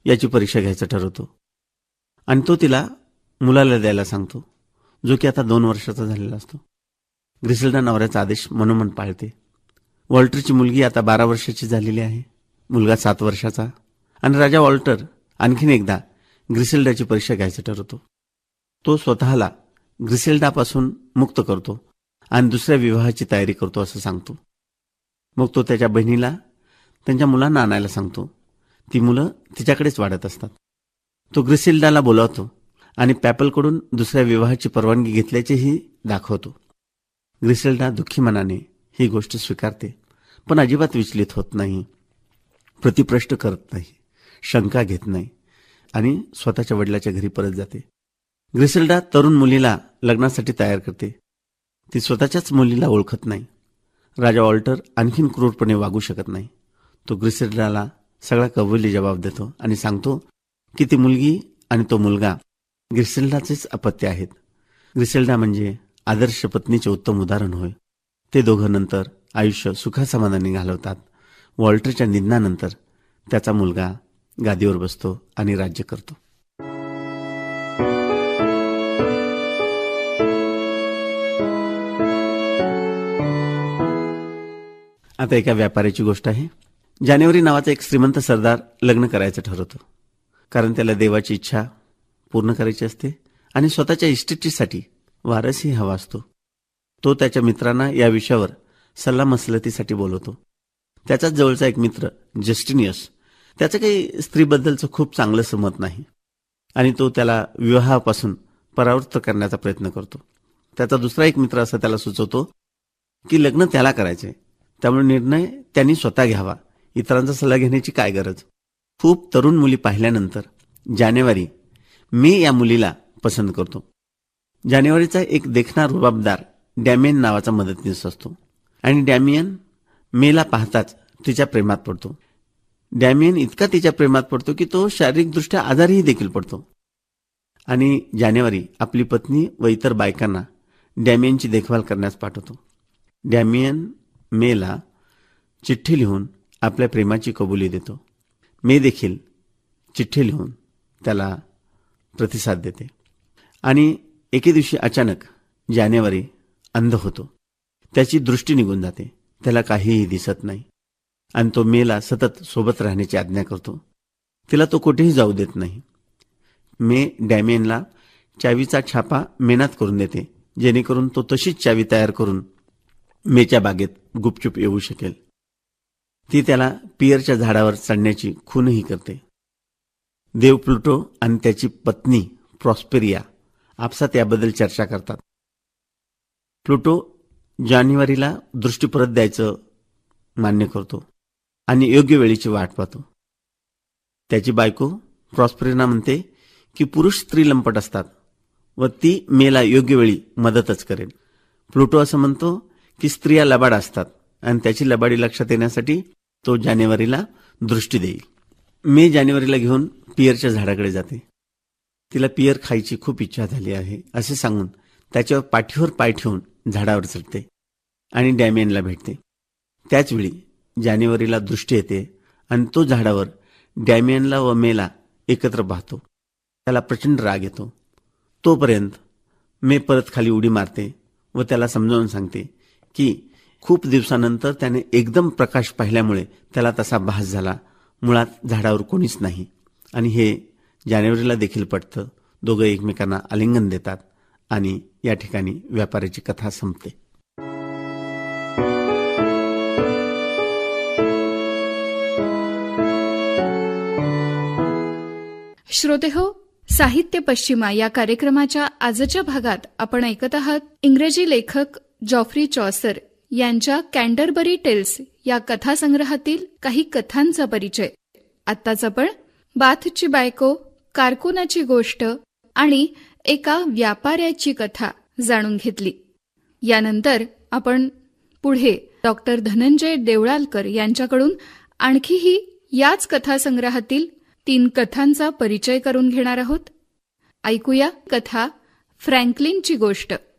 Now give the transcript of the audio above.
याची परीक्षा घ्यायचं ठरवतो आणि तो तिला मुलाला द्यायला सांगतो, जो की आता 2 वर्षाचा झालेला असतो. ग्रिसेल्डा नवऱ्याचा आदेश मनोमन पाळते. वॉल्टरची मुलगी आता 12 वर्षाची झालेली आहे, मुलगा 7 वर्षाचा. आणि राजा वॉल्टर आणखीन एकदा ग्रिसेल्डाची परीक्षा घ्यायचं ठरवतो. तो स्वतःला ग्रिसेल्डापासून मुक्त करतो आणि दुसऱ्या विवाहाची तयारी करतो असं सांगतो. मग तो त्याच्या बहिणीला त्यांच्या मुलांना आणायला सांगतो. ती मुलं तिच्याकडेच वाढत असतात. तो ग्रिसेल्डाला बोलावतो आणि पॅपलकडून दुसऱ्या विवाहाची परवानगी घेतल्याचेही दाखवतो. ग्रिसेल्डा दुःखी मनाने ही गोष्ट स्वीकारते, पण अजिबात विचलित होत नाही, प्रतिप्रश्न करत नाही, शंका घेत नाही आणि स्वतःच्या वडिलाच्या घरी परत जाते. ग्रिसेल्डा तरुण मुलीला लग्नासाठी तयार करते. ती स्वतःच्याच मुलीला ओळखत नाही. राजा वॉल्टर आणखीन क्रूरपणे वागू शकत नाही. तो ग्रिसेल्डाला सगळा कबुली जबाब देतो आणि सांगतो की ती मुलगी आणि तो मुलगा ग्रिसेल्डाचेच अपत्य आहेत. ग्रिसेल्डा म्हणजे आदर्श पत्नीचे उत्तम उदाहरण होय. ते दोघं नंतर आयुष्य सुखासमाधानी घालवतात. वॉल्टरच्या निधनानंतर त्याचा मुलगा गादीवर बसतो आणि राज्य करतो. आता एका व्यापाऱ्याची गोष्ट आहे. जानेवारी नावाचा एक श्रीमंत सरदार लग्न करायचं ठरवतो, कारण त्याला देवाची इच्छा पूर्ण करायची असते आणि स्वतःच्या इस्टेटीसाठी वारसही हवा असतो. तो त्याच्या मित्रांना या विषयावर सल्लामसलतीसाठी बोलवतो. त्याचाच जवळचा एक मित्र जस्टिनियस, त्याचं काही स्त्रीबद्दलचं खूप चांगलं समत नाही आणि तो त्याला विवाहापासून परावृत्त करण्याचा प्रयत्न करतो. त्याचा दुसरा एक मित्र असा त्याला सुचवतो की लग्न त्याला करायचंय, त्यामुळे निर्णय त्यांनी स्वतः घ्यावा, इतरांचा सल्ला घेण्याची काय गरज. खूप तरुण मुली पाहिल्यानंतर जानेवारी मे या मुलीला पसंत करतो. जानेवारीचा एक देखणा रुबाबदार डॅमियन नावाचा मदतनीस असतो आणि डॅमियन मेला पाहताच तिच्या प्रेमात पडतो. डॅमियन इतका तिच्या प्रेमात पडतो की तो शारीरिकदृष्ट्या आजारीही देखील पडतो आणि जानेवारी आपली पत्नी व इतर बायकांना डॅमियनची देखभाल करण्यास पाठवतो. डॅमियन मेला चिठ्ठी लिहून आपल्या प्रेमाची कबुली देतो. मे देखील चिठ्ठी लिहून त्याला प्रतिसाद देते आणि एके दिवशी अचानक जानेवारी अंध होतो. त्याची दृष्टी निघून जाते, त्याला काहीही दिसत नाही आणि तो मेला सतत सोबत राहण्याची आज्ञा करतो. तिला तो कुठेही जाऊ देत नाही. मे डॅमियनला चावीचा छापा मेनात करून देते, जेणेकरून तो तशीच चावी तयार करून मेच्या बागेत गुपचूप येऊ शकेल. ती त्याला पियरच्या झाडावर चढण्याची खूनही करते. देव प्लुटो आणि त्याची पत्नी प्रॉस्पेरिया आपसात याबद्दल चर्चा करतात. प्लुटो जानेवारीला दृष्टी परत द्यायचं मान्य करतो आणि योग्य वेळीची वाट पाहतो. त्याची बायको प्रॉस्पेरिया म्हणते की पुरुष स्त्री लंपट असतात व ती मेला योग्य वेळी मदतच करेल. प्लुटो असं म्हणतो की स्त्रिया लबाड असतात आणि त्याची लबाडी लक्षात येण्यासाठी तो जानेवारीला दृष्टी देईल. मे जानेवारीला घेऊन पियरच्या झाडाकडे जाते. तिला पियर खायची खूप इच्छा झाली आहे असे सांगून त्याच्यावर पाठीवर पाय ठेवून झाडावर चढते आणि डॅमियनला भेटते. त्याचवेळी जानेवारीला दृष्टी येते आणि तो झाडावर डॅमियनला व मेला एकत्र पाहतो. त्याला प्रचंड राग येतो. तोपर्यंत मे परत खाली उडी मारते व त्याला समजावून सांगते की खूप दिवसानंतर त्याने एकदम प्रकाश पाहिल्यामुळे त्याला तसा भास झाला, मुळात झाडावर कोणीच नाही. आणि हे जानेवारीला देखील पटतं. दोघं एकमेकांना आलिंगन देतात आणि या ठिकाणी व्यापाऱ्याची कथा संपते. श्रोतेहो, साहित्य पश्चिमा या कार्यक्रमाच्या आजच्या भागात आपण ऐकत आहात इंग्रजी लेखक जॉफ्री चॉसर यांच्या कॅन्टरबरी टेल्स या कथासंग्रहातील काही कथांचा परिचय. आत्ताच आपण बाथची बायको, कारकुनाची गोष्ट आणि एका व्यापाऱ्याची कथा जाणून घेतली. यानंतर आपण पुढे डॉक्टर धनंजय देवळालकर यांच्याकडून आणखीही याच कथासंग्रहातील 3 कथांचा परिचय करून घेणार आहोत. ऐकूया कथा फ्रँकलिनची गोष्ट.